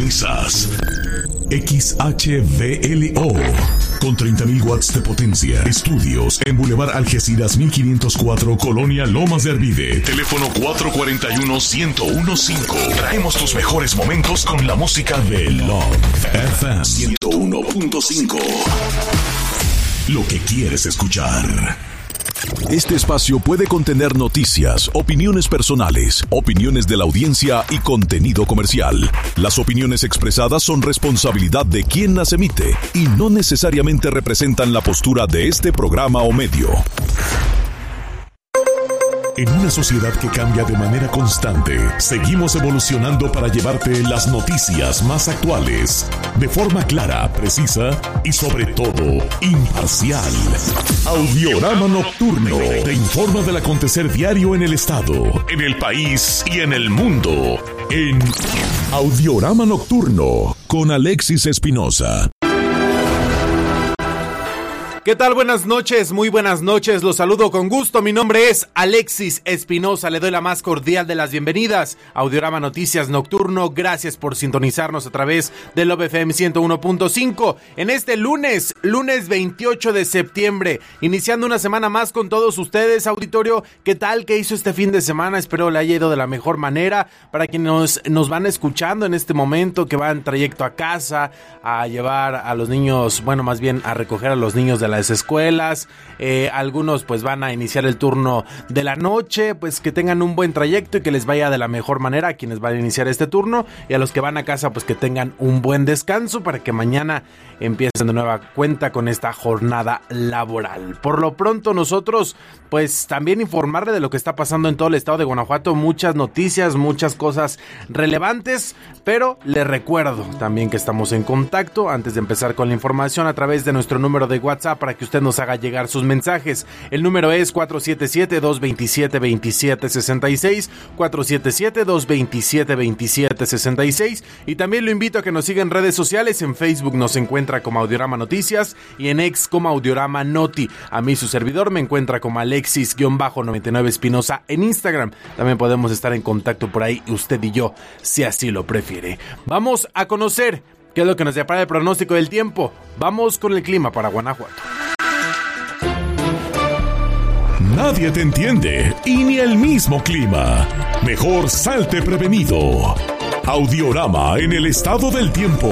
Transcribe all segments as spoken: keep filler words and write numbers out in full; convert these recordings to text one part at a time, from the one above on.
Sintonizas X H V L O con treinta mil watts de potencia. Estudios en Boulevard Algeciras mil quinientos cuatro, Colonia Lomas de Arvide. Teléfono cuatro cuatro uno, uno cero uno cinco. Traemos tus mejores momentos con la música de Love F M ciento uno punto cinco. Lo que quieres escuchar. Este espacio puede contener noticias, opiniones personales, opiniones de la audiencia y contenido comercial. Las opiniones expresadas son responsabilidad de quien las emite y no necesariamente representan la postura de este programa o medio. En una sociedad que cambia de manera constante, seguimos evolucionando para llevarte las noticias más actuales, de forma clara, precisa y sobre todo, imparcial. Audiorama Nocturno te informa del acontecer diario en el estado, en el país y en el mundo. En Audiorama Nocturno, con Alexis Espinosa. ¿Qué tal? Buenas noches, muy buenas noches, los saludo con gusto, mi nombre es Alexis Espinosa, le doy la más cordial de las bienvenidas a Audiorama Noticias Nocturno, gracias por sintonizarnos a través de Love F M ciento uno punto cinco, en este lunes, lunes veintiocho de septiembre, iniciando una semana más con todos ustedes, auditorio. ¿Qué tal? ¿Qué hizo este fin de semana? Espero le haya ido de la mejor manera, para quienes nos, nos van escuchando en este momento, que van trayecto a casa, a llevar a los niños, bueno, más bien a recoger a los niños de la las escuelas, eh, algunos pues van a iniciar el turno de la noche, pues que tengan un buen trayecto y que les vaya de la mejor manera a quienes van a iniciar este turno, y a los que van a casa pues que tengan un buen descanso para que mañana empiecen de nueva cuenta con esta jornada laboral. Por lo pronto nosotros pues también informarle de lo que está pasando en todo el estado de Guanajuato, muchas noticias, muchas cosas relevantes, pero les recuerdo también que estamos en contacto antes de empezar con la información a través de nuestro número de WhatsApp para que usted nos haga llegar sus mensajes. El número es cuatro siete siete, dos dos siete, dos siete seis seis, cuatro siete siete, dos dos siete, dos siete seis seis, y también lo invito a que nos siga en redes sociales. En Facebook nos encuentra como Audiorama Noticias y en X como Audiorama Noti. A mí su servidor me encuentra como Alexis noventa y nueve Espinosa en Instagram. También podemos estar en contacto por ahí, usted y yo, si así lo prefiere. Vamos a conocer ¿qué es lo que nos depara el pronóstico del tiempo? Vamos con el clima para Guanajuato. Nadie te entiende y ni el mismo clima. Mejor salte prevenido. Audiorama en el estado del tiempo.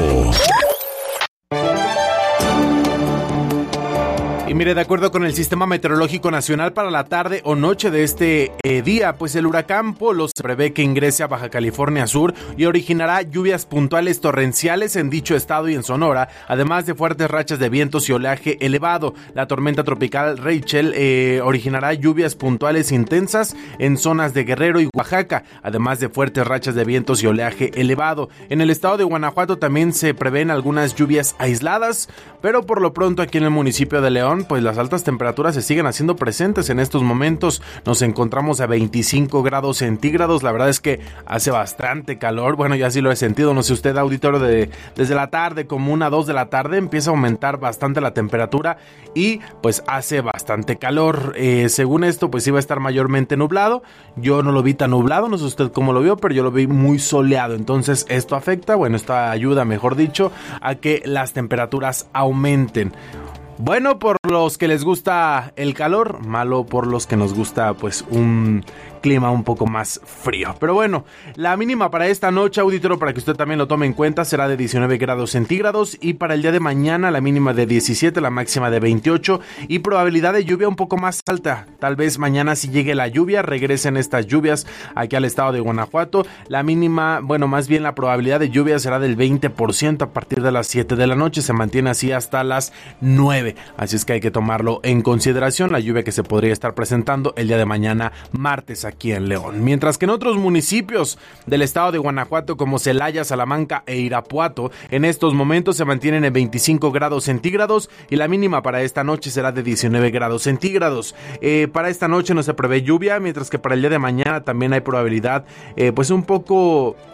Y mire, de acuerdo con el Sistema Meteorológico Nacional, para la tarde o noche de este eh, día, pues el huracán Polo se prevé que ingrese a Baja California Sur y originará lluvias puntuales torrenciales en dicho estado y en Sonora, además de fuertes rachas de vientos y oleaje elevado. La tormenta tropical Rachel eh, originará lluvias puntuales intensas en zonas de Guerrero y Oaxaca, además de fuertes rachas de vientos y oleaje elevado. En el estado de Guanajuato también se prevén algunas lluvias aisladas, pero por lo pronto aquí en el municipio de León, pues las altas temperaturas se siguen haciendo presentes en estos momentos. Nos encontramos a veinticinco grados centígrados. La verdad es que hace bastante calor. Bueno, ya sí lo he sentido. No sé usted, auditorio, de, desde la tarde, como una, dos de la tarde, empieza a aumentar bastante la temperatura y pues hace bastante calor. Eh, según esto, pues iba a estar mayormente nublado. Yo no lo vi tan nublado, no sé usted cómo lo vio, pero yo lo vi muy soleado. Entonces esto afecta, bueno, esto ayuda, mejor dicho, a que las temperaturas aumenten. Bueno por los que les gusta el calor, malo por los que nos gusta pues un clima un poco más frío. Pero bueno, la mínima para esta noche, auditorio, para que usted también lo tome en cuenta, será de diecinueve grados centígrados, y para el día de mañana la mínima de diecisiete, la máxima de veintiocho, y probabilidad de lluvia un poco más alta. Tal vez mañana si llegue la lluvia, regresen estas lluvias aquí al estado de Guanajuato. La mínima, bueno, más bien la probabilidad de lluvia será del veinte por ciento a partir de las siete de la noche, se mantiene así hasta las nueve. Así es que hay que tomarlo en consideración, la lluvia que se podría estar presentando el día de mañana, martes, aquí en León. Mientras que en otros municipios del estado de Guanajuato, como Celaya, Salamanca e Irapuato, en estos momentos se mantienen en veinticinco grados centígrados y la mínima para esta noche será de diecinueve grados centígrados. Eh, para esta noche no se prevé lluvia, mientras que para el día de mañana también hay probabilidad, eh, pues un poco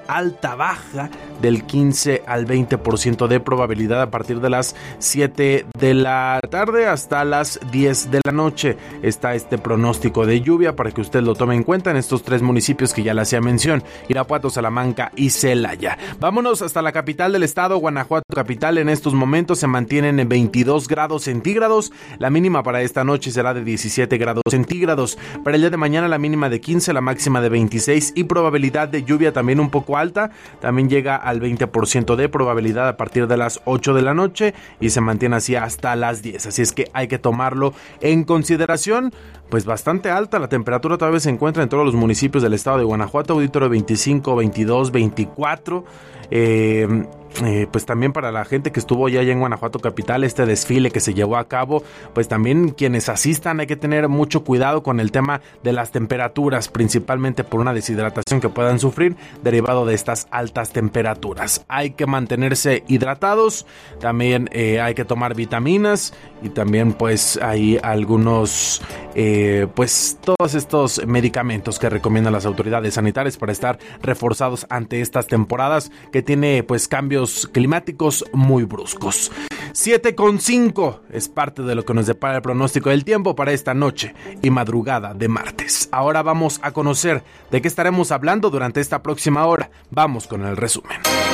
alta baja del quince al veinte por ciento de probabilidad a partir de las siete de la tarde hasta las diez de la noche. Está este pronóstico de lluvia para que usted lo tome en cuenta en estos tres municipios que ya le hacía mención: Irapuato, Salamanca y Celaya. Vámonos hasta la capital del estado, Guanajuato capital. En estos momentos se mantienen en veintidós grados centígrados. La mínima para esta noche será de diecisiete grados centígrados. Para el día de mañana la mínima de quince, la máxima de veintiséis y probabilidad de lluvia también un poco alta. También llega al veinte por ciento de probabilidad a partir de las ocho de la noche y se mantiene así hasta las diez. Así es que hay que tomarlo en consideración. Pues bastante alta la temperatura todavía se encuentra en todos los municipios del estado de Guanajuato, auditorio veinticinco, veintidós, veinticuatro. Eh, eh, pues también para la gente que estuvo ya allá en Guanajuato capital, este desfile que se llevó a cabo, pues también quienes asistan hay que tener mucho cuidado con el tema de las temperaturas, principalmente por una deshidratación que puedan sufrir derivado de estas altas temperaturas. Hay que mantenerse hidratados, también eh, hay que tomar vitaminas y también pues hay algunos eh, pues todos estos medicamentos que recomiendan las autoridades sanitarias para estar reforzados ante estas temporadas que tiene pues cambios climáticos muy bruscos. siete con cinco es parte de lo que nos depara el pronóstico del tiempo para esta noche y madrugada de martes. Ahora vamos a conocer de qué estaremos hablando durante esta próxima hora. Vamos con el resumen.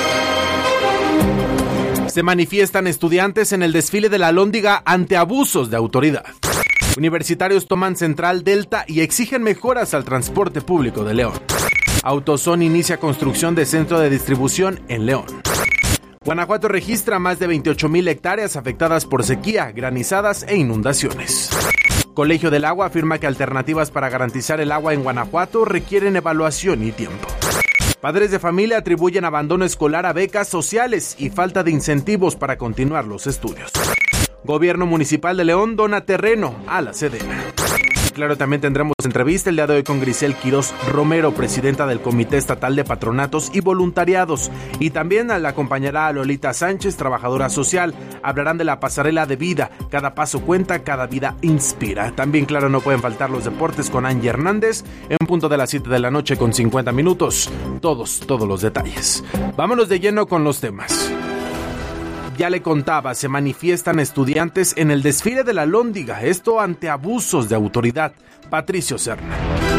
Se manifiestan estudiantes en el desfile de la Alhóndiga ante abusos de autoridad. Universitarios toman Central Delta y exigen mejoras al transporte público de León. Autoson inicia construcción de centro de distribución en León. Guanajuato registra más de veintiocho mil hectáreas afectadas por sequía, granizadas e inundaciones. Colegio del Agua afirma que alternativas para garantizar el agua en Guanajuato requieren evaluación y tiempo. Padres de familia atribuyen abandono escolar a becas sociales y falta de incentivos para continuar los estudios. Gobierno Municipal de León dona terreno a la Sedena. Claro, también tendremos entrevista el día de hoy con Grisel Quirós Romero, presidenta del Comité Estatal de Patronatos y Voluntariados. Y también la acompañará a Lolita Sánchez, trabajadora social. Hablarán de la pasarela de vida. Cada paso cuenta, cada vida inspira. También, claro, no pueden faltar los deportes con Angie Hernández en punto de las siete de la noche con cincuenta minutos. Todos, todos los detalles. Vámonos de lleno con los temas. Ya le contaba, se manifiestan estudiantes en el desfile de la Alhóndiga, esto ante abusos de autoridad. Patricio Serna.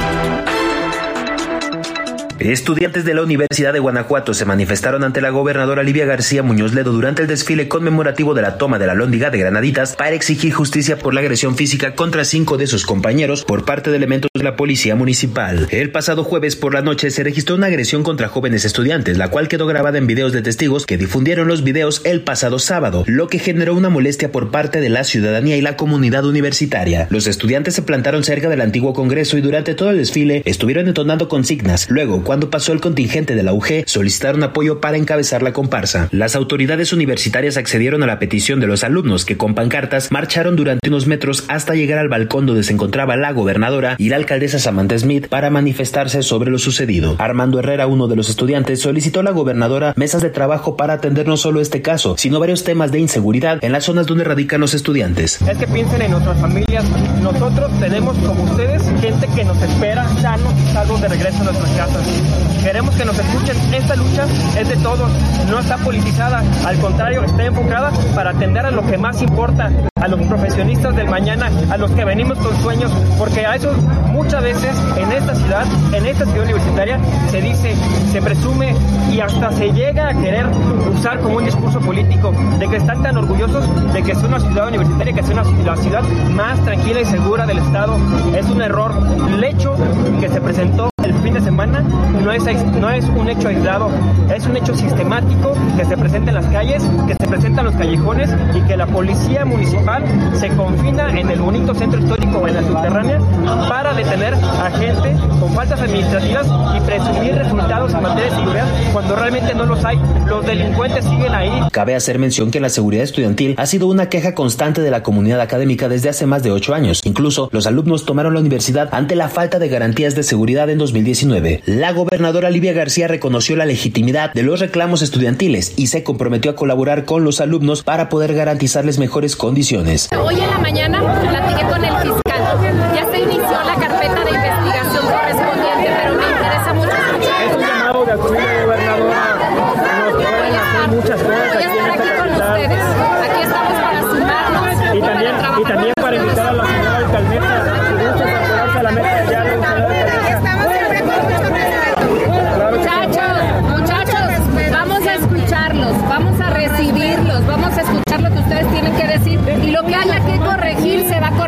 Estudiantes de la Universidad de Guanajuato se manifestaron ante la gobernadora Livia García Muñoz Ledo durante el desfile conmemorativo de la toma de la Alhóndiga de Granaditas para exigir justicia por la agresión física contra cinco de sus compañeros por parte de elementos de la policía municipal. El pasado jueves por la noche se registró una agresión contra jóvenes estudiantes, la cual quedó grabada en videos de testigos que difundieron los videos el pasado sábado, lo que generó una molestia por parte de la ciudadanía y la comunidad universitaria. Los estudiantes se plantaron cerca del antiguo Congreso y durante todo el desfile estuvieron entonando consignas. Luego, cuando pasó el contingente de la U G, solicitaron apoyo para encabezar la comparsa. Las autoridades universitarias accedieron a la petición de los alumnos que con pancartas marcharon durante unos metros hasta llegar al balcón donde se encontraba la gobernadora y la alcaldesa Samantha Smith para manifestarse sobre lo sucedido. Armando Herrera, uno de los estudiantes, solicitó a la gobernadora mesas de trabajo para atender no solo este caso, sino varios temas de inseguridad en las zonas donde radican los estudiantes. Es que piensen en nuestras familias. Nosotros tenemos, como ustedes, gente que nos espera sanos y salvos de regreso a nuestras casas. Queremos que nos escuchen. Esta lucha es de todos, no está politizada, al contrario, está enfocada para atender a lo que más importa, a los profesionistas del mañana, a los que venimos con sueños, porque a eso muchas veces en esta ciudad, en esta ciudad universitaria, se dice, se presume y hasta se llega a querer usar como un discurso político de que están tan orgullosos de que es una ciudad universitaria, que es una, la ciudad más tranquila y segura del estado. Es un error. El hecho que se presentó el fin de semana no es, no es un hecho aislado, es un hecho sistemático que se presenta en las calles, que se presenta en los callejones y que la policía municipal se confina en el bonito centro histórico o en la subterránea para detener a gente con faltas administrativas y presumir resultados en materia de seguridad cuando realmente no los hay. Los delincuentes siguen ahí. Cabe hacer mención que la seguridad estudiantil ha sido una queja constante de la comunidad académica desde hace más de ocho años. Incluso los alumnos tomaron la universidad ante la falta de garantías de seguridad en dos mil diecinueve. La gobernadora Livia García reconoció la legitimidad de los reclamos estudiantiles y se comprometió a colaborar con los alumnos para poder garantizarles mejores condiciones. Hoy en la mañana platiqué con el fiscal. Ya se inició la carpeta de investigación correspondiente, pero me interesa mucho escuchar. Es un llamado de acudir al gobernador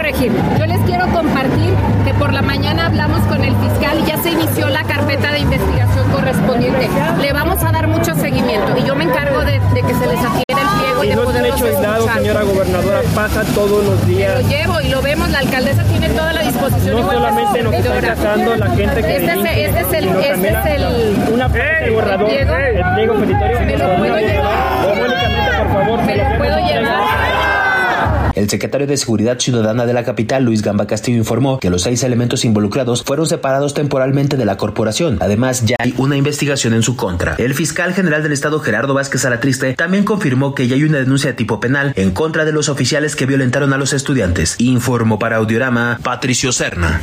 corregir. Yo les quiero compartir que por la mañana hablamos con el fiscal y ya se inició la carpeta de investigación correspondiente. Le vamos a dar mucho seguimiento y yo me encargo de, de que se les adhiera el pliego y, y de no poderlos es un hecho aislado, señora gobernadora, pasa todos los días. Lo llevo y lo vemos, la alcaldesa tiene toda la disposición. No solamente nos está tratando la gente que este delinque, es, este es el, sino este también es el, una parte del borrador, el pliego petitorio. ¿Me lo puedo llevar? Simbólicamente, por favor. ¿Me lo puedo llevar? El secretario de Seguridad Ciudadana de la capital, Luis Gamba Castillo, informó que los seis elementos involucrados fueron separados temporalmente de la corporación. Además, ya hay una investigación en su contra. El fiscal general del estado, Gerardo Vázquez Alatriste, también confirmó que ya hay una denuncia de tipo penal en contra de los oficiales que violentaron a los estudiantes. Informó para Audiorama, Patricio Serna.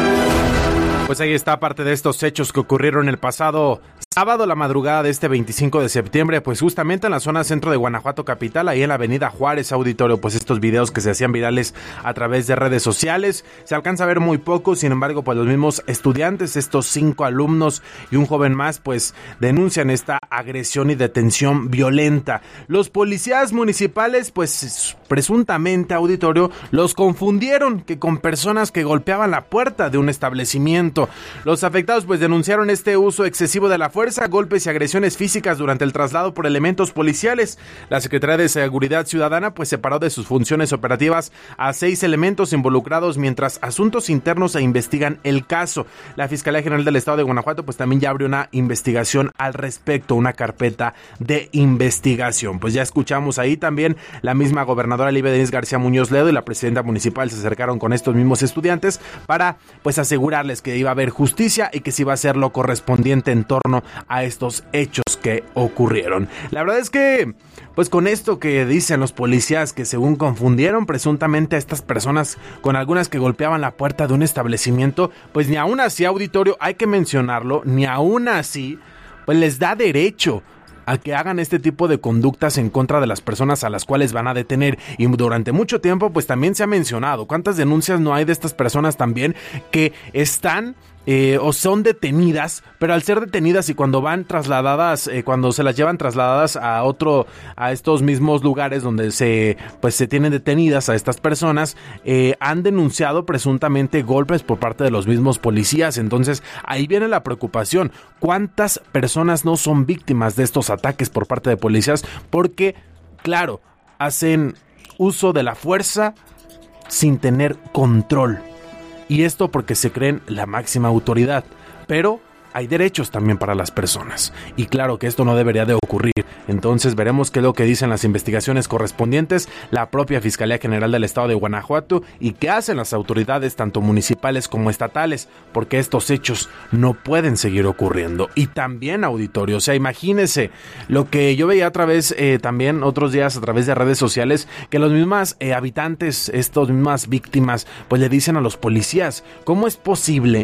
Pues ahí está parte de estos hechos que ocurrieron el pasado sábado, la madrugada de este veinticinco de septiembre, pues justamente en la zona centro de Guanajuato capital, ahí en la avenida Juárez, auditorio, pues estos videos que se hacían virales a través de redes sociales, se alcanza a ver muy poco, sin embargo, pues los mismos estudiantes, estos cinco alumnos y un joven más, pues denuncian esta agresión y detención violenta. Los policías municipales, pues presuntamente, auditorio, los confundieron que con personas que golpeaban la puerta de un establecimiento. Los afectados pues denunciaron este uso excesivo de la fuerza, golpes y agresiones físicas durante el traslado por elementos policiales. La Secretaría de Seguridad Ciudadana pues separó de sus funciones operativas a seis elementos involucrados, mientras asuntos internos se investigan el caso. La Fiscalía General del Estado de Guanajuato pues también ya abrió una investigación al respecto, una carpeta de investigación. Pues ya escuchamos ahí también la misma gobernadora Livia Denise García Muñoz Ledo y la presidenta municipal se acercaron con estos mismos estudiantes para pues asegurarles que iba a haber justicia y que se iba a hacer lo correspondiente en torno a estos hechos que ocurrieron. La verdad es que, pues con esto que dicen los policías, que según confundieron presuntamente a estas personas con algunas que golpeaban la puerta de un establecimiento, pues ni aún así, auditorio, hay que mencionarlo, ni aún así, pues les da derecho a que hagan este tipo de conductas en contra de las personas a las cuales van a detener. Y durante mucho tiempo pues también se ha mencionado cuántas denuncias no hay de estas personas también que están Eh, o son detenidas, pero al ser detenidas y cuando van trasladadas, eh, cuando se las llevan trasladadas a otro, a estos mismos lugares donde se, pues se tienen detenidas a estas personas, eh, han denunciado presuntamente golpes por parte de los mismos policías. Entonces ahí viene la preocupación. ¿Cuántas personas no son víctimas de estos ataques por parte de policías? Porque, claro, hacen uso de la fuerza sin tener control. Y esto porque se creen la máxima autoridad, pero hay derechos también para las personas. Y claro que esto no debería de ocurrir. Entonces veremos qué es lo que dicen las investigaciones correspondientes, la propia Fiscalía General del Estado de Guanajuato y qué hacen las autoridades tanto municipales como estatales, porque estos hechos no pueden seguir ocurriendo. Y también, auditorio, o sea, imagínense lo que yo veía a través, eh, también otros días a través de redes sociales, que los mismos eh, habitantes, estas mismas víctimas, pues le dicen a los policías, ¿cómo es posible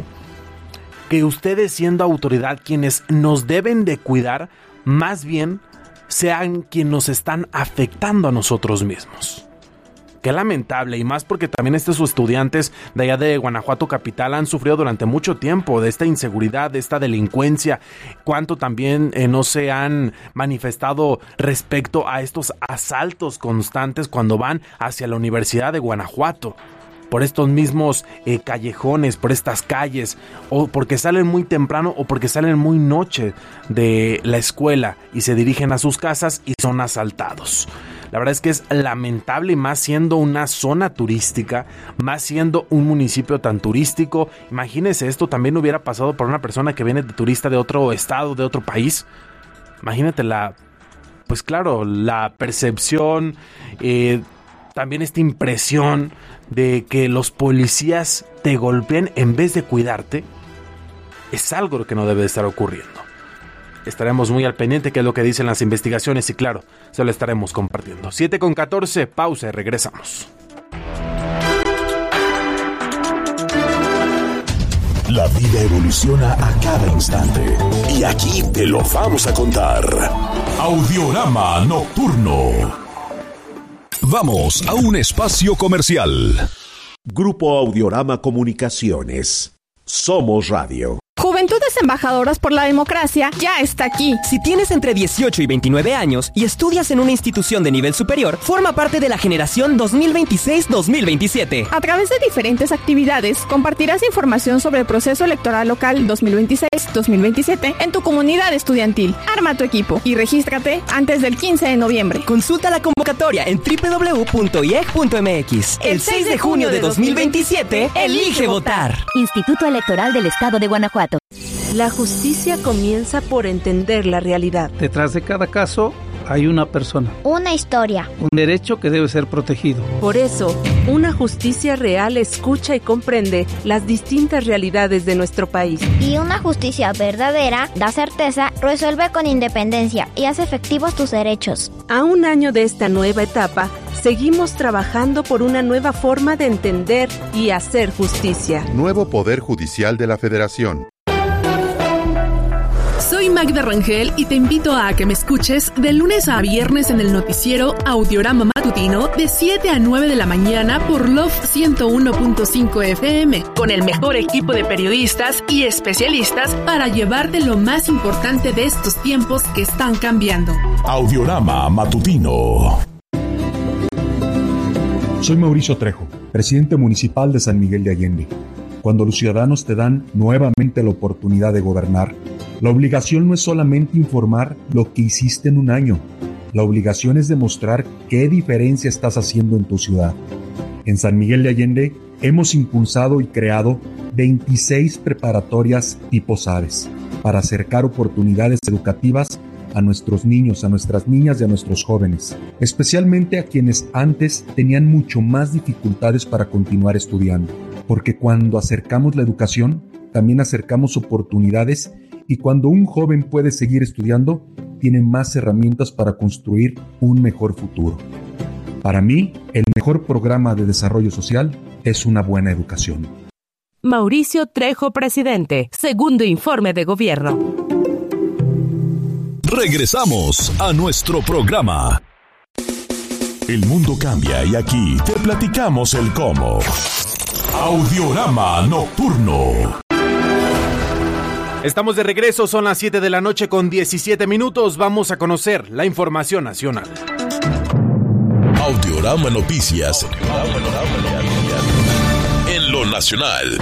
que ustedes, siendo autoridad, quienes nos deben de cuidar, más bien sean quienes nos están afectando a nosotros mismos? Qué lamentable, y más porque también estos estudiantes de allá de Guanajuato capital han sufrido durante mucho tiempo de esta inseguridad, de esta delincuencia, cuánto también eh, no se han manifestado respecto a estos asaltos constantes cuando van hacia la Universidad de Guanajuato, por estos mismos eh, callejones, por estas calles, o porque salen muy temprano o porque salen muy noche de la escuela y se dirigen a sus casas y son asaltados. La verdad es que es lamentable, y más siendo una zona turística, más siendo un municipio tan turístico. Imagínese, esto también hubiera pasado por una persona que viene de turista de otro estado, de otro país. Imagínate la, pues claro, la percepción, eh, también esta impresión de que los policías te golpeen en vez de cuidarte, es algo que no debe de estar ocurriendo. Estaremos muy al pendiente qué es lo que dicen las investigaciones y claro, se lo estaremos compartiendo. siete con catorce, pausa y regresamos. La vida evoluciona a cada instante y aquí te lo vamos a contar. Audiorama Nocturno. Vamos a un espacio comercial. Grupo Audiorama Comunicaciones. Somos Radio. Juventudes Embajadoras por la Democracia ya está aquí. Si tienes entre dieciocho y veintinueve años y estudias en una institución de nivel superior, forma parte de la generación dos mil veintiséis dos mil veintisiete. A través de diferentes actividades, compartirás información sobre el proceso electoral local dos mil veintiséis dos mil veintisiete en tu comunidad estudiantil. Arma tu equipo y regístrate antes del quince de noviembre. Consulta la convocatoria en doble u doble u doble u punto i e g punto m x. El seis de junio de dos mil veintisiete, elige votar. Instituto Electoral del Estado de Guanajuato. La justicia comienza por entender la realidad. Detrás de cada caso hay una persona. Una historia. Un derecho que debe ser protegido. Por eso, una justicia real escucha y comprende las distintas realidades de nuestro país. Y una justicia verdadera da certeza, resuelve con independencia y hace efectivos tus derechos. A un año de esta nueva etapa, seguimos trabajando por una nueva forma de entender y hacer justicia. Nuevo Poder Judicial de la Federación. Soy Magda Rangel y te invito a que me escuches de lunes a viernes en el noticiero Audiorama Matutino de siete a nueve de la mañana por Love ciento uno punto cinco F M, con el mejor equipo de periodistas y especialistas para llevarte lo más importante de estos tiempos que están cambiando. Audiorama Matutino. Soy Mauricio Trejo, presidente municipal de San Miguel de Allende. Cuando los ciudadanos te dan nuevamente la oportunidad de gobernar, la obligación no es solamente informar lo que hiciste en un año. La obligación es demostrar qué diferencia estás haciendo en tu ciudad. En San Miguel de Allende hemos impulsado y creado veintiséis preparatorias tipo SADES para acercar oportunidades educativas a nuestros niños, a nuestras niñas y a nuestros jóvenes, especialmente a quienes antes tenían mucho más dificultades para continuar estudiando. Porque cuando acercamos la educación, también acercamos oportunidades, y cuando un joven puede seguir estudiando, tiene más herramientas para construir un mejor futuro. Para mí, el mejor programa de desarrollo social es una buena educación. Mauricio Trejo, presidente. Segundo informe de gobierno. Regresamos a nuestro programa. El mundo cambia y aquí te platicamos el cómo. Audiorama Nocturno. Estamos de regreso, son las siete de la noche con diecisiete minutos. Vamos a conocer la información nacional. Audiorama Noticias. En lo nacional.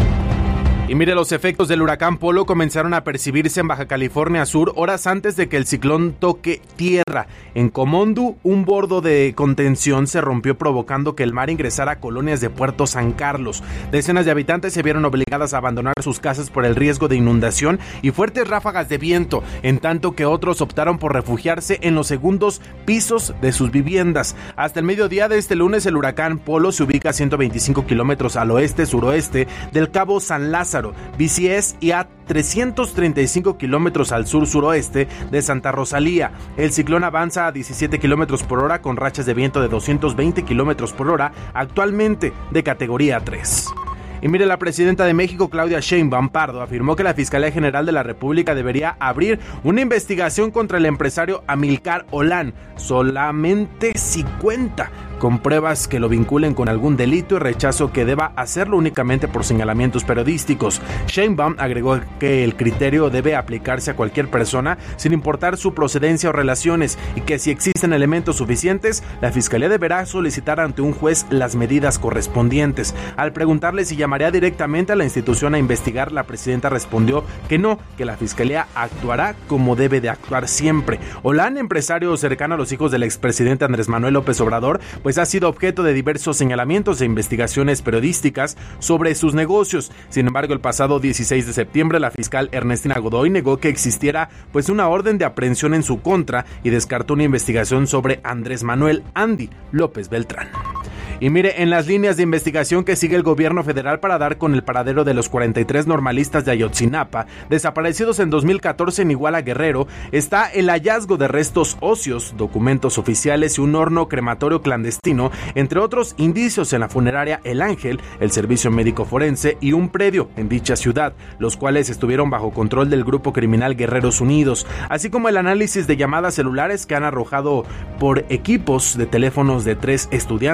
Y mire, los efectos del huracán Polo comenzaron a percibirse en Baja California Sur horas antes de que el ciclón toque tierra. En Comondú, un bordo de contención se rompió, provocando que el mar ingresara a colonias de Puerto San Carlos. Decenas de habitantes se vieron obligadas a abandonar sus casas por el riesgo de inundación y fuertes ráfagas de viento, en tanto que otros optaron por refugiarse en los segundos pisos de sus viviendas. Hasta el mediodía de este lunes, el huracán Polo se ubica a ciento veinticinco kilómetros al oeste-suroeste del Cabo San Lázaro, B C S, y a trescientos treinta y cinco kilómetros al sur-suroeste de Santa Rosalía. El ciclón avanza a diecisiete kilómetros por hora con rachas de viento de doscientos veinte kilómetros por hora, actualmente de categoría tres. Y mire, la presidenta de México, Claudia Sheinbaum Pardo, afirmó que la Fiscalía General de la República debería abrir una investigación contra el empresario Amílcar Olán, solamente si cuenta con pruebas que lo vinculen con algún delito, y rechazó que deba hacerlo únicamente por señalamientos periodísticos. Sheinbaum agregó que el criterio debe aplicarse a cualquier persona sin importar su procedencia o relaciones, y que si existen elementos suficientes, la Fiscalía deberá solicitar ante un juez las medidas correspondientes. Al preguntarle si llamaría directamente a la institución a investigar, la presidenta respondió que no, que la Fiscalía actuará como debe de actuar siempre. Olán, empresario cercano a los hijos del expresidente Andrés Manuel López Obrador, pues ha sido objeto de diversos señalamientos e investigaciones periodísticas sobre sus negocios. Sin embargo, el pasado dieciséis de septiembre, la fiscal Ernestina Godoy negó que existiera pues una orden de aprehensión en su contra y descartó una investigación sobre Andrés Manuel Andy López Beltrán. Y mire, en las líneas de investigación que sigue el gobierno federal para dar con el paradero de los cuarenta y tres normalistas de Ayotzinapa, desaparecidos en dos mil catorce en Iguala, Guerrero, está el hallazgo de restos óseos, documentos oficiales y un horno crematorio clandestino, entre otros indicios en la funeraria El Ángel, el servicio médico forense y un predio en dicha ciudad, los cuales estuvieron bajo control del grupo criminal Guerreros Unidos, así como el análisis de llamadas celulares que han arrojado por equipos de teléfonos de tres estudiantes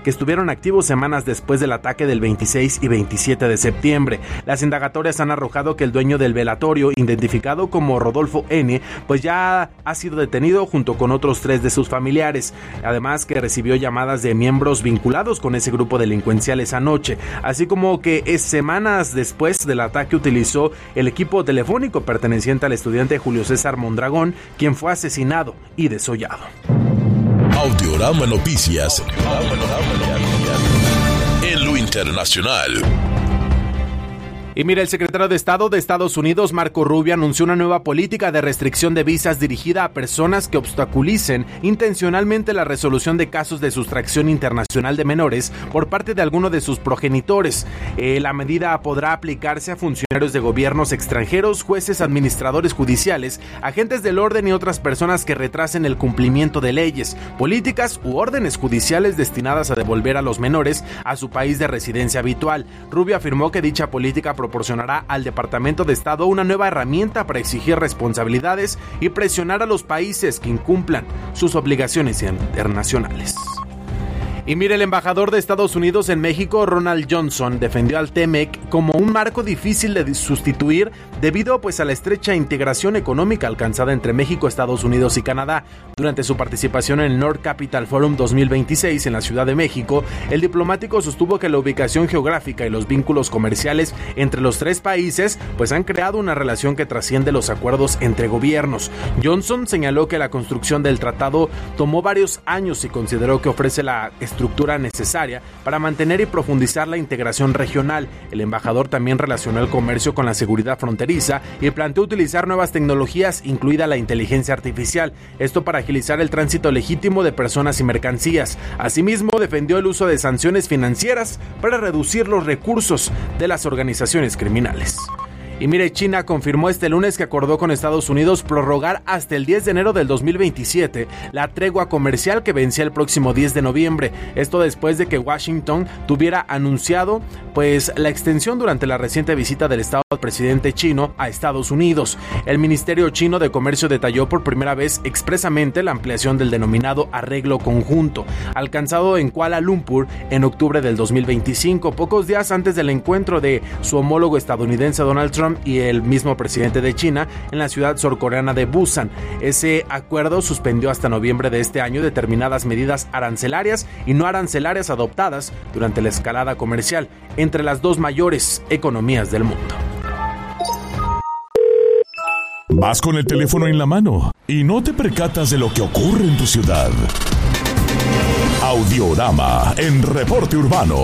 que estuvieron activos semanas después del ataque del veintiséis y veintisiete de septiembre. Las indagatorias han arrojado que el dueño del velatorio, identificado como Rodolfo N., pues ya ha sido detenido junto con otros tres de sus familiares. Además que recibió llamadas de miembros vinculados con ese grupo delincuencial esa noche, así como que es semanas después del ataque utilizó el equipo telefónico perteneciente al estudiante Julio César Mondragón, quien fue asesinado y desollado. Audiorama Noticias. En lo internacional. Y mira, el secretario de Estado de Estados Unidos, Marco Rubio, anunció una nueva política de restricción de visas dirigida a personas que obstaculicen intencionalmente la resolución de casos de sustracción internacional de menores por parte de alguno de sus progenitores. Eh, la medida podrá aplicarse a funcionarios de gobiernos extranjeros, jueces, administradores judiciales, agentes del orden y otras personas que retrasen el cumplimiento de leyes, políticas u órdenes judiciales destinadas a devolver a los menores a su país de residencia habitual. Rubio afirmó que dicha política proporcionará al Departamento de Estado una nueva herramienta para exigir responsabilidades y presionar a los países que incumplan sus obligaciones internacionales. Y mire, el embajador de Estados Unidos en México, Ronald Johnson, defendió al T M E C como un marco difícil de sustituir debido pues a la estrecha integración económica alcanzada entre México, Estados Unidos y Canadá. Durante su participación en el North Capital Forum dos mil veintiséis en la Ciudad de México, el diplomático sostuvo que la ubicación geográfica y los vínculos comerciales entre los tres países pues han creado una relación que trasciende los acuerdos entre gobiernos. Johnson señaló que la construcción del tratado tomó varios años y consideró que ofrece la estructura necesaria para mantener y profundizar la integración regional. El embajador también relacionó el comercio con la seguridad fronteriza y planteó utilizar nuevas tecnologías, incluida la inteligencia artificial, esto para agilizar el tránsito legítimo de personas y mercancías. Asimismo, defendió el uso de sanciones financieras para reducir los recursos de las organizaciones criminales. Y mire, China confirmó este lunes que acordó con Estados Unidos prorrogar hasta el diez de enero del dos mil veintisiete la tregua comercial que vencía el próximo diez de noviembre. Esto después de que Washington tuviera anunciado pues la extensión durante la reciente visita del Estado del presidente chino a Estados Unidos. El Ministerio Chino de Comercio detalló por primera vez expresamente la ampliación del denominado arreglo conjunto, alcanzado en Kuala Lumpur en octubre del dos mil veinticinco, pocos días antes del encuentro de su homólogo estadounidense Donald Trump y el mismo presidente de China en la ciudad surcoreana de Busan. Ese acuerdo suspendió hasta noviembre de este año determinadas medidas arancelarias y no arancelarias adoptadas durante la escalada comercial entre las dos mayores economías del mundo. Vas con el teléfono en la mano y no te percatas de lo que ocurre en tu ciudad. Audiorama en Reporte Urbano.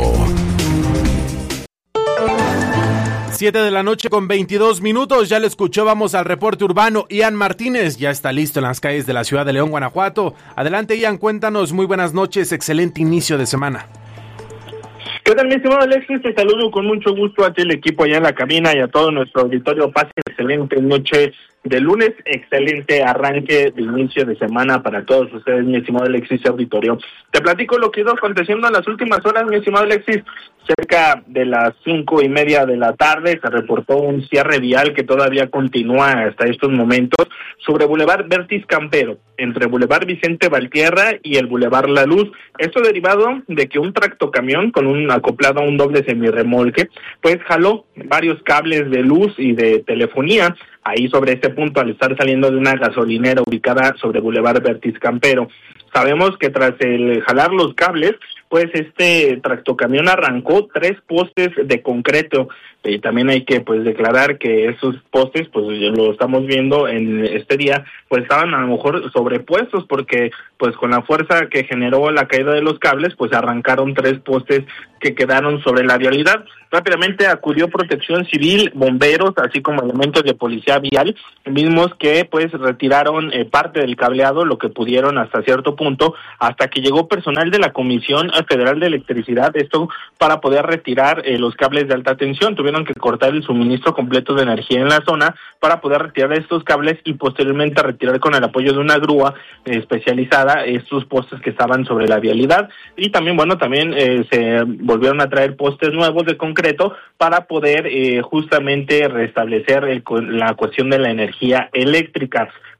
siete de la noche con veintidós minutos, ya lo escuchó, vamos al reporte urbano. Ian Martínez ya está listo en las calles de la ciudad de León, Guanajuato. Adelante, Ian, cuéntanos, muy buenas noches, excelente inicio de semana. ¿Qué tal, mi estimado Alexis? Te saludo con mucho gusto a ti, el equipo allá en la cabina y a todo nuestro auditorio. Pase excelente noche de lunes, excelente arranque de inicio de semana para todos ustedes, mi estimado Alexis auditorio. Te platico lo que ha ido aconteciendo en las últimas horas, mi estimado Alexis. Cerca de las cinco y media de la tarde se reportó un cierre vial que todavía continúa hasta estos momentos sobre Boulevard Bertis Campero, entre Boulevard Vicente Valtierra y el Boulevard La Luz. Esto derivado de que un tractocamión con un acoplado a un doble semirremolque, pues jaló varios cables de luz y de telefonía ahí sobre este punto al estar saliendo de una gasolinera ubicada sobre Boulevard Bertis Campero. Sabemos que tras el jalar los cables, pues este tractocamión arrancó tres postes de concreto. Y también hay que pues declarar que esos postes, pues lo estamos viendo en este día, pues estaban a lo mejor sobrepuestos porque pues con la fuerza que generó la caída de los cables, pues arrancaron tres postes que quedaron sobre la vialidad. Rápidamente acudió Protección Civil, bomberos, así como elementos de policía vial, mismos que pues retiraron eh, parte del cableado, lo que pudieron hasta cierto punto, hasta que llegó personal de la Comisión Federal de Electricidad, esto para poder retirar eh, los cables de alta tensión. Tuvieron que cortar el suministro completo de energía en la zona para poder retirar estos cables y posteriormente retirar con el apoyo de una grúa eh, especializada estos postes que estaban sobre la vialidad. Y también, bueno, también eh, se volvieron a traer postes nuevos de concreto para poder eh, justamente restablecer el, la cuestión de la energía eléctrica.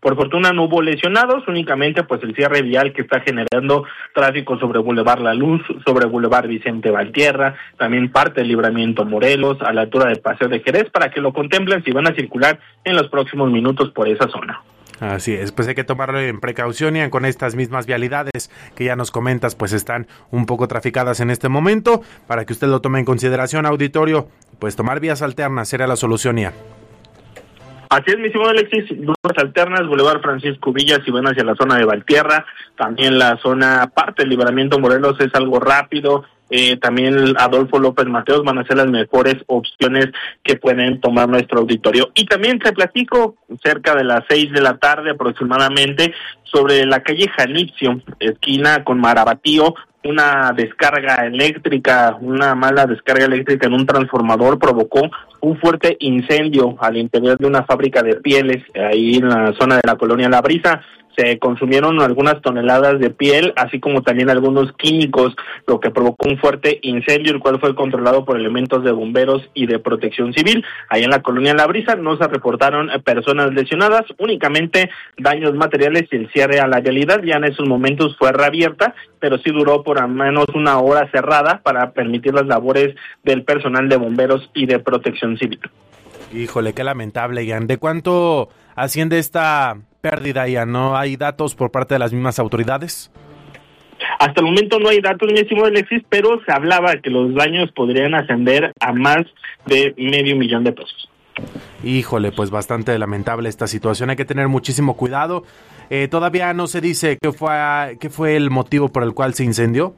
Por fortuna no hubo lesionados, únicamente pues el cierre vial que está generando tráfico sobre Boulevard La Luz, sobre Boulevard Vicente Valtierra, también parte del Libramiento Morelos, a la altura del Paseo de Jerez, para que lo contemplen si van a circular en los próximos minutos por esa zona. Así es, pues hay que tomarlo en precaución y con estas mismas vialidades que ya nos comentas, pues están un poco traficadas en este momento, para que usted lo tome en consideración, auditorio, pues tomar vías alternas será la solución ya. Así es, mi estimado Alexis, vías alternas, Boulevard Francisco Villa, si van hacia la zona de Valtierra, también la zona parte del Libramiento Morelos es algo rápido, eh, también Adolfo López Mateos van a ser las mejores opciones que pueden tomar nuestro auditorio. Y también te platico, cerca de las seis de la tarde aproximadamente, sobre la calle Janitzio, esquina con Marabatío, una descarga eléctrica, una mala descarga eléctrica en un transformador provocó un fuerte incendio al interior de una fábrica de pieles, ahí en la zona de la colonia La Brisa. Se consumieron algunas toneladas de piel, así como también algunos químicos, lo que provocó un fuerte incendio, el cual fue controlado por elementos de bomberos y de protección civil. Allá en la colonia La Brisa no se reportaron personas lesionadas, únicamente daños materiales y el cierre a la vialidad. Ya en esos momentos fue reabierta, pero sí duró por al menos una hora cerrada para permitir las labores del personal de bomberos y de protección civil. Híjole, qué lamentable, Ian. ¿De cuánto asciende esta pérdida, Ian? ¿No hay datos por parte de las mismas autoridades? Hasta el momento no hay datos, mi estimado Alexis, pero se hablaba que los daños podrían ascender a más de medio millón de pesos. Híjole, pues bastante lamentable esta situación. Hay que tener muchísimo cuidado. Eh, todavía no se dice qué fue, qué fue el motivo por el cual se incendió.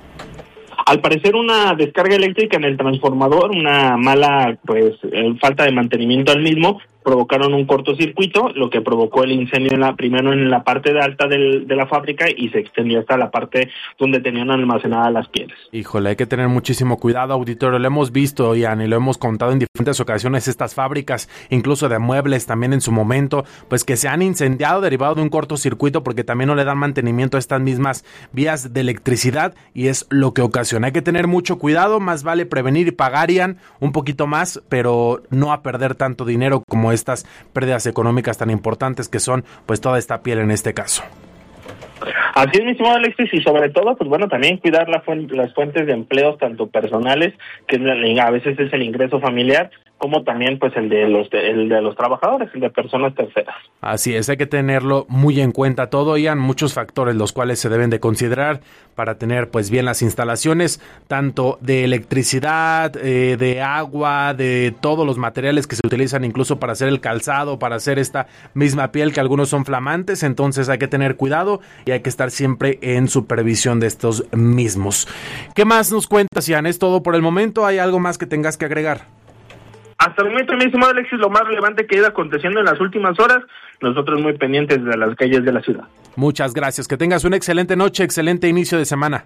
Al parecer una descarga eléctrica en el transformador, una mala pues eh, falta de mantenimiento al mismo, provocaron un cortocircuito, lo que provocó el incendio en la, primero en la parte de alta del, de la fábrica y se extendió hasta la parte donde tenían almacenadas las pieles. Híjole, hay que tener muchísimo cuidado, auditorio. Lo hemos visto, Ian, y lo hemos contado en diferentes ocasiones, estas fábricas, incluso de muebles también en su momento, pues que se han incendiado derivado de un cortocircuito porque también no le dan mantenimiento a estas mismas vías de electricidad y es lo que ocasiona. Hay que tener mucho cuidado, más vale prevenir y pagar, Ian, un poquito más, pero no a perder tanto dinero como es estas pérdidas económicas tan importantes que son pues toda esta piel en este caso. Así es, mi estimado Alexis, y sobre todo, pues bueno, también cuidar la fuente, las fuentes de empleos, tanto personales, que a veces es el ingreso familiar, como también pues el de los de, el de los trabajadores, el de personas terceras. Así es, hay que tenerlo muy en cuenta todo, Ian, muchos factores los cuales se deben de considerar para tener pues bien las instalaciones, tanto de electricidad, eh, de agua, de todos los materiales que se utilizan incluso para hacer el calzado, para hacer esta misma piel, que algunos son flamantes, entonces hay que tener cuidado y hay que estar siempre en supervisión de estos mismos. ¿Qué más nos cuentas, Ian? ¿Es todo por el momento? ¿Hay algo más que tengas que agregar? Hasta el momento, mi estimado Alexis, lo más relevante que ha ido aconteciendo en las últimas horas, nosotros muy pendientes de las calles de la ciudad. Muchas gracias, que tengas una excelente noche, excelente inicio de semana.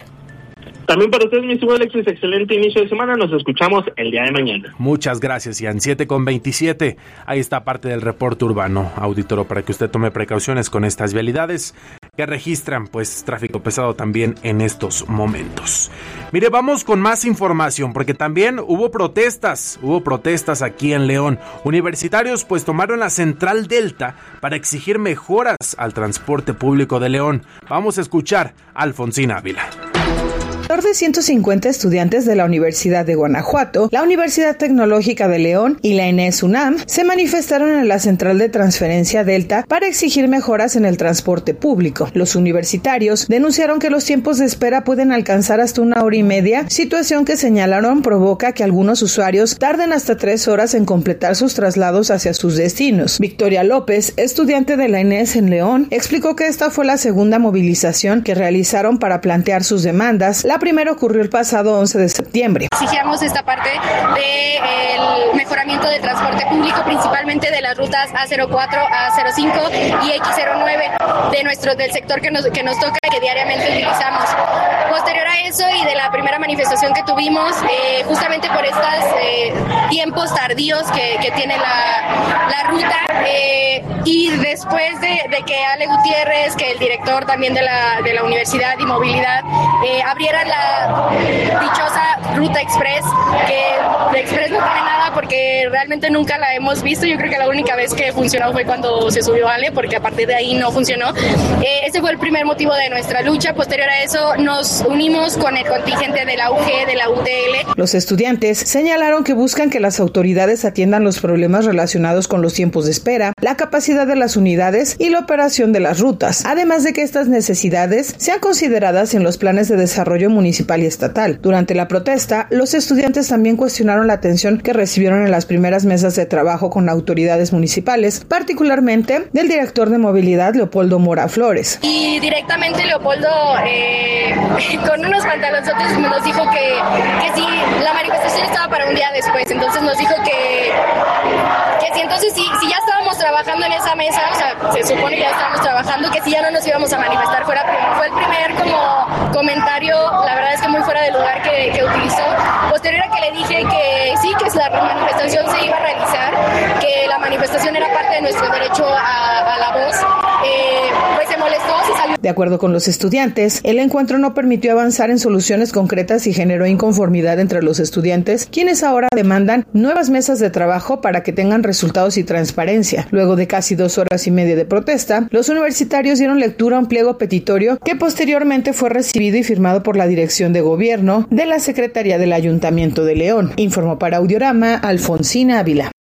También para ustedes, mi estimado Alexis, excelente inicio de semana, nos escuchamos el día de mañana. Muchas gracias, Ian. siete con veintisiete, ahí está parte del reporte urbano, auditorio, para que usted tome precauciones con estas vialidades que registran pues tráfico pesado también en estos momentos. Mire, vamos con más información porque también hubo protestas, hubo protestas aquí en León. Universitarios pues tomaron la Central Delta para exigir mejoras al transporte público de León. Vamos a escuchar a Alfonsina Ávila. Alrededor de ciento cincuenta estudiantes de la Universidad de Guanajuato, la Universidad Tecnológica de León y la ENES UNAM se manifestaron en la central de transferencia Delta para exigir mejoras en el transporte público. Los universitarios denunciaron que los tiempos de espera pueden alcanzar hasta una hora y media, situación que señalaron provoca que algunos usuarios tarden hasta tres horas en completar sus traslados hacia sus destinos. Victoria López, estudiante de la ENES en León, explicó que esta fue la segunda movilización que realizaron para plantear sus demandas. La primera ocurrió el pasado once de septiembre. Exigíamos esta parte del mejoramiento del transporte público, principalmente de las rutas A cero cuatro, A cero cinco y X cero nueve de nuestro, del sector que nos, que nos toca y que diariamente utilizamos. Posterior a eso y de la primera manifestación que tuvimos, eh, justamente por estos eh, tiempos tardíos que, que tiene la, la ruta, eh, y después de, de que Ale Gutiérrez, que el director también de la, de la Universidad y Movilidad, eh, abrieran la dichosa Ruta Express, que de Express no tiene nada porque realmente nunca la hemos visto. Yo creo que la única vez que funcionó fue cuando se subió Ale, porque a partir de ahí no funcionó. Eh, ese fue el primer motivo de nuestra lucha. Posterior a eso nos unimos con el contingente de la U G, de la U T L. Los estudiantes señalaron que buscan que las autoridades atiendan los problemas relacionados con los tiempos de espera, la capacidad de las unidades y la operación de las rutas, además de que estas necesidades sean consideradas en los planes de desarrollo municipal y estatal. Durante la protesta, los estudiantes también cuestionaron la atención que recibieron en las primeras mesas de trabajo con autoridades municipales, particularmente del director de movilidad, Leopoldo Mora Flores. Y directamente Leopoldo, eh, con unos pantalonzotes, nos dijo que, que si la manifestación estaba para un día después, entonces nos dijo que, que si entonces si, si ya estábamos trabajando en esa mesa, o sea, se supone que ya estábamos trabajando, que si ya no nos íbamos a manifestar. Fuera, fue el primer como comentario, la verdad es que muy fuera de lugar que, que utilizó. Posterior a que le dije que sí, que la manifestación se iba a realizar, que la manifestación era parte de nuestro derecho a, a la voz, eh, pues se molestó, se salió. De acuerdo con los estudiantes, el encuentro no permitió avanzar en soluciones concretas y generó inconformidad entre los estudiantes, quienes ahora demandan nuevas mesas de trabajo para que tengan resultados y transparencia. Luego de casi dos horas y media de protesta, los universitarios dieron lectura a un pliego petitorio que posteriormente fue recibido y firmado por la Dirección de Gobierno de la Secretaría del Ayuntamiento de León. Informó para Audiorama Alfonsina Ávila.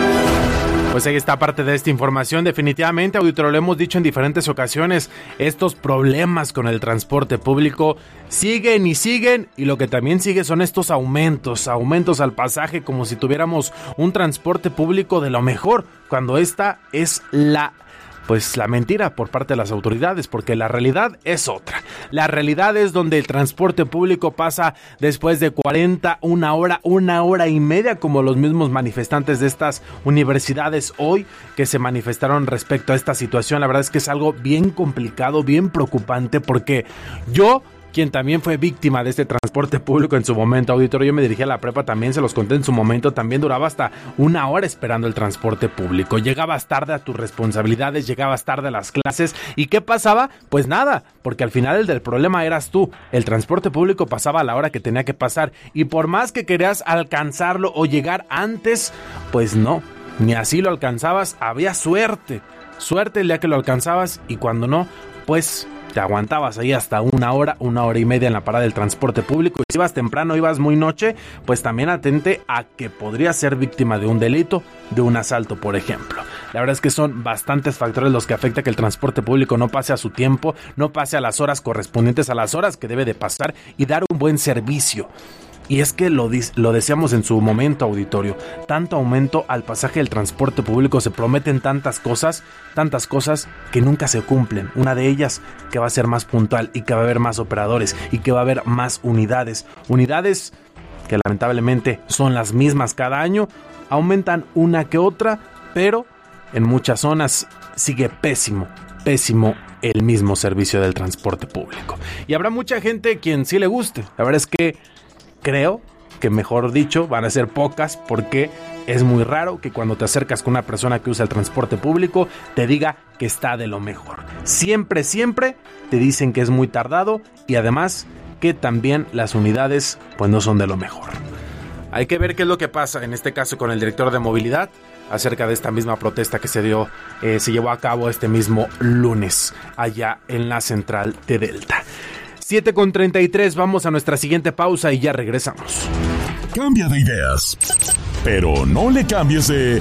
Pues ahí está parte de esta información. Definitivamente, auditorio, lo hemos dicho en diferentes ocasiones, estos problemas con el transporte público siguen y siguen, y lo que también sigue son estos aumentos, aumentos al pasaje, como si tuviéramos un transporte público de lo mejor, cuando esta es la... pues la mentira por parte de las autoridades, porque la realidad es otra. La realidad es donde el transporte público pasa después de cuarenta, una hora, una hora y media, como los mismos manifestantes de estas universidades hoy que se manifestaron respecto a esta situación. La verdad es que es algo bien complicado, bien preocupante, porque yo, quien también fue víctima de este transporte público en su momento, auditorio, yo me dirigí a la prepa, también se los conté en su momento, también duraba hasta una hora esperando el transporte público, llegabas tarde a tus responsabilidades, llegabas tarde a las clases, ¿y qué pasaba? Pues nada, porque al final el del problema eras tú, el transporte público pasaba a la hora que tenía que pasar, y por más que querías alcanzarlo o llegar antes, pues no, ni así lo alcanzabas, había suerte, suerte el día que lo alcanzabas, y cuando no, pues te aguantabas ahí hasta una hora, una hora y media en la parada del transporte público. Y si ibas temprano, ibas muy noche, pues también atente a que podrías ser víctima de un delito, de un asalto, por ejemplo. La verdad es que son bastantes factores los que afectan que el transporte público no pase a su tiempo, no pase a las horas correspondientes a las horas que debe de pasar y dar un buen servicio. Y es que lo, lo decíamos en su momento, auditorio, tanto aumento al pasaje del transporte público, se prometen tantas cosas, tantas cosas que nunca se cumplen. Una de ellas que va a ser más puntual y que va a haber más operadores y que va a haber más unidades. Unidades que lamentablemente son las mismas cada año, aumentan una que otra, pero en muchas zonas sigue pésimo, pésimo el mismo servicio del transporte público. Y habrá mucha gente quien sí le guste. La verdad es que creo que, mejor dicho, van a ser pocas, porque es muy raro que cuando te acercas con una persona que usa el transporte público te diga que está de lo mejor. Siempre, siempre te dicen que es muy tardado y además que también las unidades pues no son de lo mejor. Hay que ver qué es lo que pasa en este caso con el director de movilidad acerca de esta misma protesta que se dio, eh, se llevó a cabo este mismo lunes allá en la central de Delta. siete con treinta y tres, vamos a nuestra siguiente pausa y ya regresamos. Cambia de ideas, pero no le cambies de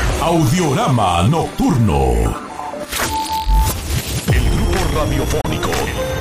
Audiorama Nocturno. El grupo radiofónico.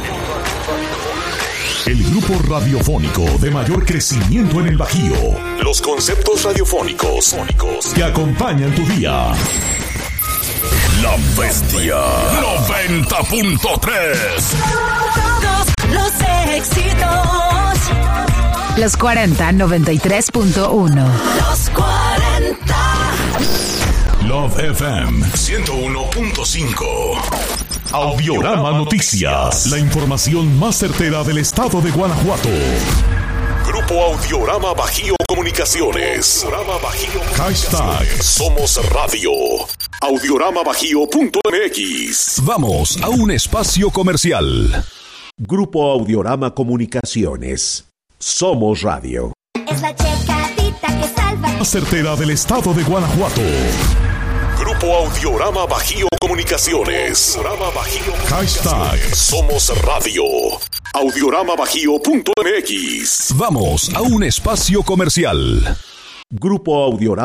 El grupo radiofónico de mayor crecimiento en el Bajío. Los conceptos radiofónicos que acompañan tu día. La Bestia noventa punto tres. Los éxitos. Los cuarenta, noventa y tres punto uno. Los cuarenta. Love F M ciento uno punto cinco. Audiorama Noticias. La información más certera del estado de Guanajuato. Grupo Audiorama Bajío Comunicaciones. Audiorama Bajío. Hashtag Somos Radio. Audiorama Bajío punto M X. Vamos a un espacio comercial. Grupo Audiorama Comunicaciones. Somos radio. Es la checadita que salva. La certera del estado de Guanajuato. Grupo Audiorama Bajío Comunicaciones. Audiorama Bajío. Hashtag Somos Radio. audiorama bajío punto m x. Vamos a un espacio comercial. Grupo Audiorama